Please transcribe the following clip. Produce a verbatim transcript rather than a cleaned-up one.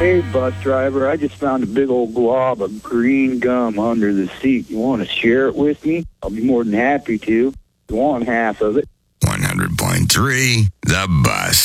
Hey, bus driver, I just found a big old glob of green gum under the seat. You want to share it with me? I'll be more than happy to. You want half of it? one hundred point three The Bus.